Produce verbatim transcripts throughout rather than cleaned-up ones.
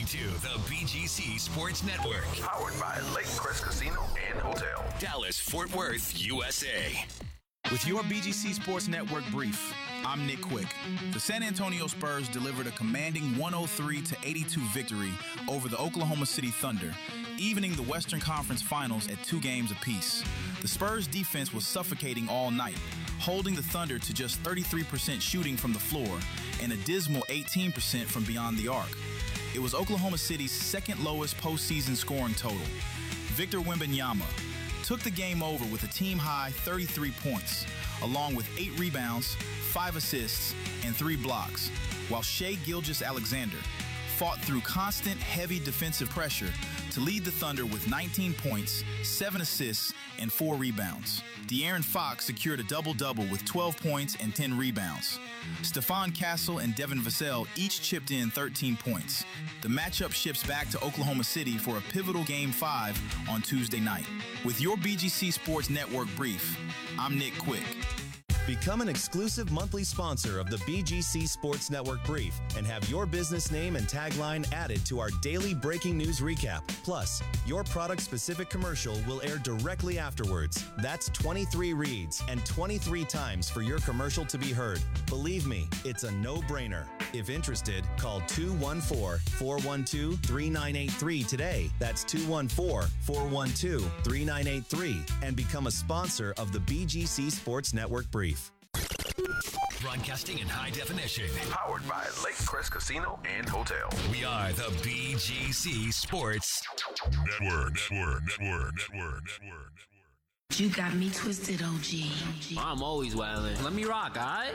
to the B G C Sports Network. Powered by Lake Crest Casino and Hotel. Dallas, Fort Worth, U S A. With your B G C Sports Network brief, I'm Nick Quick. The San Antonio Spurs delivered a commanding one oh three to eighty-two victory over the Oklahoma City Thunder, evening the Western Conference Finals at two games apiece. The Spurs defense was suffocating all night, holding the Thunder to just thirty-three percent shooting from the floor and a dismal eighteen percent from beyond the arc. It was Oklahoma City's second lowest postseason scoring total. Victor Wembanyama took the game over with a team-high thirty-three points, along with eight rebounds, five assists, and three blocks, while Shai Gilgeous-Alexander fought through constant, heavy defensive pressure to lead the Thunder with nineteen points, seven assists, and four rebounds. De'Aaron Fox secured a double-double with twelve points and ten rebounds. Stephon Castle and Devin Vassell each chipped in thirteen points. The matchup shifts back to Oklahoma City for a pivotal Game five on Tuesday night. With your B G C Sports Network brief, I'm Nick Quick. Become an exclusive monthly sponsor of the B G C Sports Network Brief and have your business name and tagline added to our daily breaking news recap. Plus, your product-specific commercial will air directly afterwards. That's twenty-three reads and twenty-three times for your commercial to be heard. Believe me, it's a no-brainer. If interested, call two one four, four one two, three nine eight three today. That's two one four, four one two, three nine eight three and become a sponsor of the B G C Sports Network Brief. Broadcasting in high definition. Powered by Lake Crest Casino and Hotel. We are the B G C Sports Network. Network. Network. Network. Network. Network. You got me twisted, O G. I'm always wildin'. Let me rock, all right?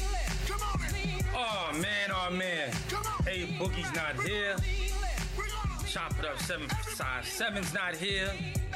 Oh, man, oh, man. Hey, Boogie's not here. Chop it up, seven, size seven's not here.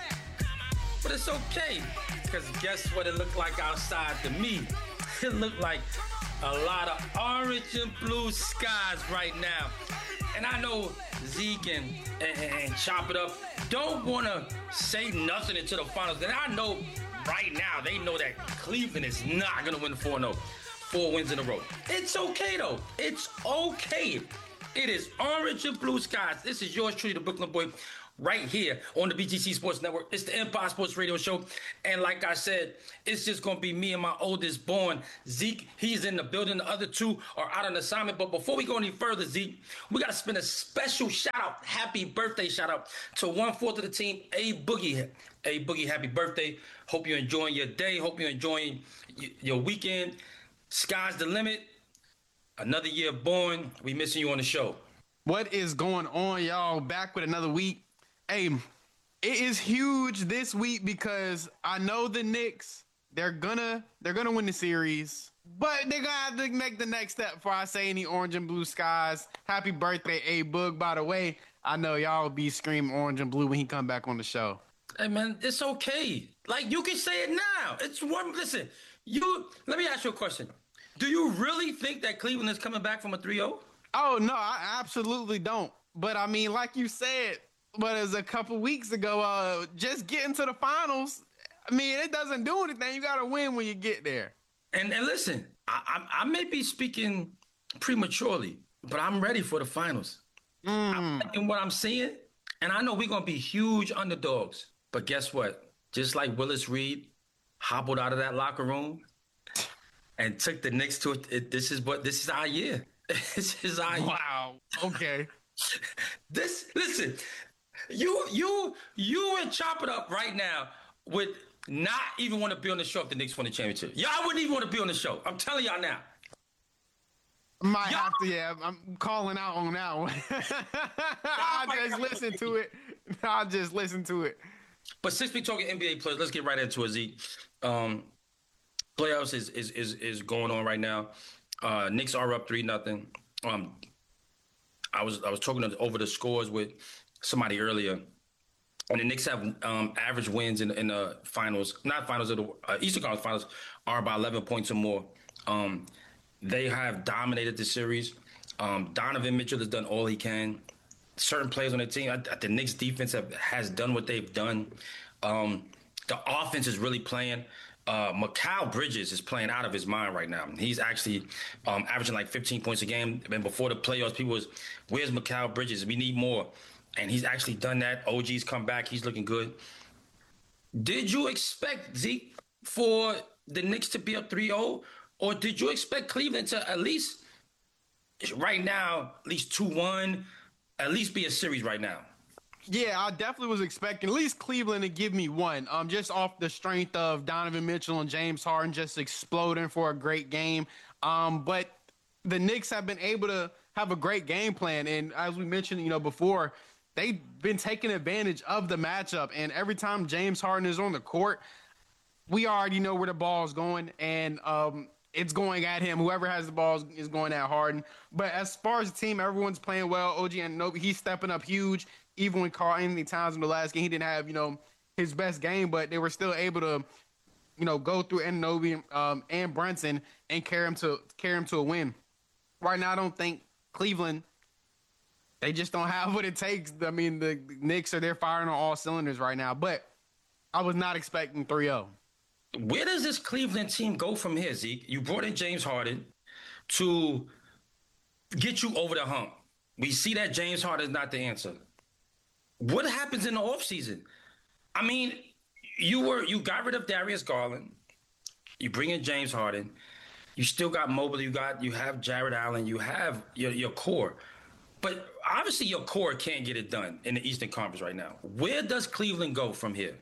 But it's okay, because guess what it looked like outside to me? It looked like a lot of orange and blue skies right now. And I know Zeke and, and, and Chop It Up don't want to say nothing into the finals. And I know right now they know that Cleveland is not going to win four oh. Four wins in a row. It's okay, though. It's okay. It is orange and blue skies. This is yours truly, the Brooklyn Boy, right here on the B G C Sports Network. It's the Empire Sports Radio Show. And like I said, it's just going to be me and my oldest born, Zeke. He's in the building. The other two are out on assignment. But before we go any further, Zeke, we got to spend a special shout-out, happy birthday shout-out to one-fourth of the team, A Boogie. A Boogie, happy birthday. Hope you're enjoying your day. Hope you're enjoying your weekend. Sky's the limit. Another year born. We missing you on the show. What is going on, y'all? Back with another week. Hey, it is huge this week because I know the Knicks, they're gonna they're gonna win the series, but they're gonna have to make the next step before I say any orange and blue skies. Happy birthday, A Boog. By the way, I know y'all will be screaming orange and blue when he come back on the show. Hey man, it's okay. Like, you can say it now. It's one. Listen, you. Let me ask you a question. Do you really think that Cleveland is coming back from a three oh? Oh no, I absolutely don't. But I mean, like you said. But as a couple weeks ago, uh, just getting to the finals, I mean, it doesn't do anything. You got to win when you get there. And and listen, I, I, I may be speaking prematurely, but I'm ready for the finals. Mm. I'm liking what I'm seeing, and I know we're going to be huge underdogs. But guess what? Just like Willis Reed hobbled out of that locker room and took the Knicks to it, it this is what this is our year. This is our year. Wow. Okay. This listen. You, you, you would Chop It Up right now would not even want to be on the show if the Knicks won the championship. Y'all wouldn't even want to be on the show. I'm telling y'all now. Might y'all, have to, yeah. I'm calling out on that one. I'll just listen to it. I'll just listen to it. But since we're talking N B A players, let's get right into it, Zeke. Um, playoffs is, is is is going on right now. Uh, Knicks are up three nothing. Um, I was I was talking over the scores with somebody earlier, and the Knicks have um, average wins in, in the finals, not finals of the uh, Eastern Conference Finals, are by eleven points or more. Um, they have dominated the series. Um, Donovan Mitchell has done all he can. Certain players on the team, I, the Knicks defense have, has done what they've done. Um, the offense is really playing. Uh, Mikal Bridges is playing out of his mind right now. He's actually um, averaging like fifteen points a game. And before the playoffs, people was, where's Mikal Bridges? We need more. And he's actually done that. O G's come back. He's looking good. Did you expect, Zeke, for the Knicks to be up three oh? Or did you expect Cleveland to at least, right now, at least two one, at least be a series right now? Yeah, I definitely was expecting at least Cleveland to give me one, um, just off the strength of Donovan Mitchell and James Harden just exploding for a great game. Um, but the Knicks have been able to have a great game plan, and as we mentioned, you know, before, they've been taking advantage of the matchup. And every time James Harden is on the court, we already know where the ball is going, and um, it's going at him. Whoever has the ball is, is going at Harden. But as far as the team, everyone's playing well. O G Anunoby, he's stepping up huge. Even when Karl Anthony Towns in the last game, he didn't have, you know, his best game, but they were still able to, you know, go through Anunoby um, and Brunson and carry him to carry him to a win. Right now, I don't think Cleveland, they just don't have what it takes. I mean, the Knicks are they're firing on all cylinders right now, but I was not expecting three oh. Where does this Cleveland team go from here, Zeke? You brought in James Harden to get you over the hump. We see that James Harden is not the answer. What happens in the offseason? I mean, you were you got rid of Darius Garland. You bring in James Harden. You still got Mobley. You got you have Jared Allen. You have your your core. But obviously your core can't get it done in the Eastern Conference right now. Where does Cleveland go from here?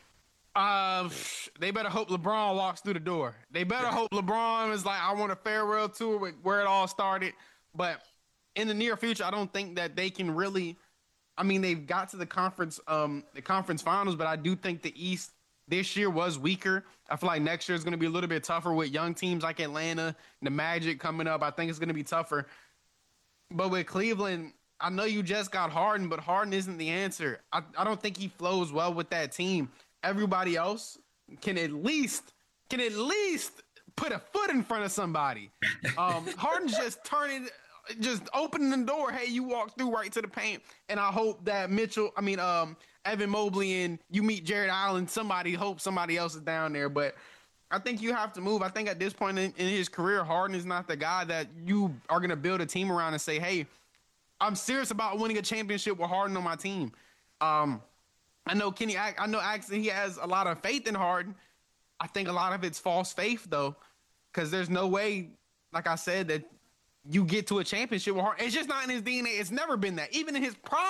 Uh, they better hope LeBron walks through the door. They better hope LeBron is like, I want a farewell tour with where it all started. But in the near future, I don't think that they can really. I mean, they've got to the conference, um, the conference finals, but I do think the East this year was weaker. I feel like next year is going to be a little bit tougher with young teams like Atlanta, the Magic coming up. I think it's going to be tougher. But with Cleveland, I know you just got Harden, but Harden isn't the answer. I, I don't think he flows well with that team. Everybody else can at least can at least put a foot in front of somebody. Um, Harden's just turning, just opening the door. Hey, you walk through right to the paint, and I hope that Mitchell, I mean, um, Evan Mobley, and you meet Jared Allen. Somebody hope somebody else is down there, but I think you have to move. I think at this point in, in his career, Harden is not the guy that you are going to build a team around and say, hey, I'm serious about winning a championship with Harden on my team. Um, I know Kenny, I know actually he has a lot of faith in Harden. I think a lot of it's false faith, though, because there's no way, like I said, that you get to a championship with Harden. It's just not in his D N A. It's never been that. Even in his prime.